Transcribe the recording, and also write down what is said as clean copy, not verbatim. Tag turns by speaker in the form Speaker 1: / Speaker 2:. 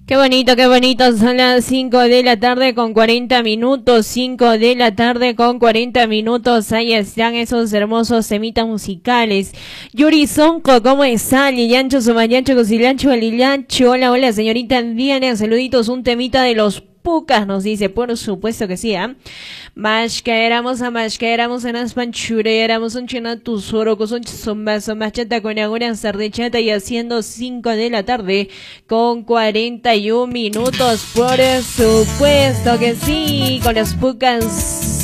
Speaker 1: qué bonito, son las 5 de la tarde con 40 minutos, 5 de la tarde con 40 minutos, ahí están esos hermosos temitas musicales. Yuri Sonco, ¿cómo está? Liliancho, Somayancho, Cosilancho, Alilancho, hola, hola, señorita Diana, saluditos, un temita de los Pucas, nos dice, por supuesto que sí, ¿eh? Mashkaeramos en las panchureéramos un china tusoro, son machata con alguna sardechata y haciendo 5 de la tarde con 41 minutos, por supuesto que sí, con los Pucas.